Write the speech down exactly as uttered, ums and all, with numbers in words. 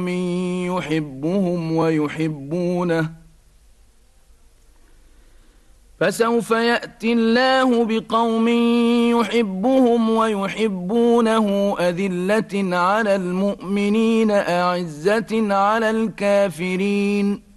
يحبهم ويحبونه فسوف يأتي الله بقوم يحبهم ويحبونه أذلة على المؤمنين أعزة على الكافرين